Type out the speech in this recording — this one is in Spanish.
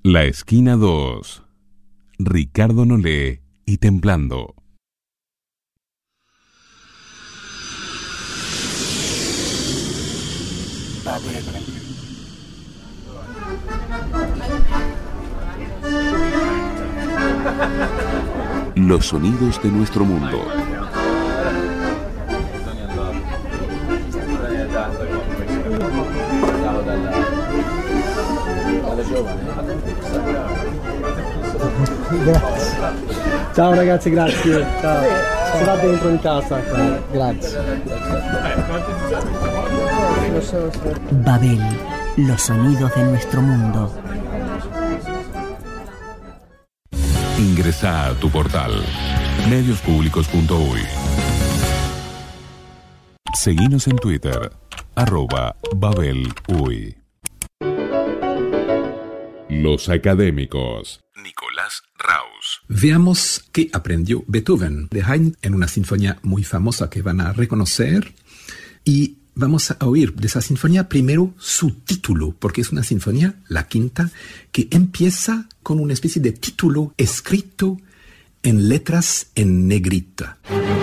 La esquina 2. Ricardo Nolé y Templando. Los sonidos de nuestro mundo. Ciao ragazzi, grazie. Ciao. Si va dentro in casa. Grazie. Babel, los sonidos de nuestro mundo. Ingresa a tu portal mediospublicos.uy. Seguinos en Twitter @BabelUy. Los académicos. Nicolás Raus. Veamos qué aprendió Beethoven de Haydn en una sinfonía muy famosa que van a reconocer. Y vamos a oír de esa sinfonía primero su título, porque es una sinfonía, la quinta, que empieza con una especie de título escrito en letras en negrita.